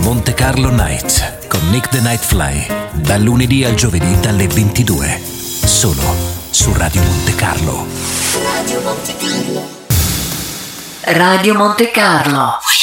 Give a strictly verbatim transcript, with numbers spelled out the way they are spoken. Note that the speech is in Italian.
Monte Carlo Nights con Nick the Nightfly, dal lunedì al giovedì dalle ventidue, solo su Radio Monte Carlo. Radio Monte Carlo. Radio Monte Carlo.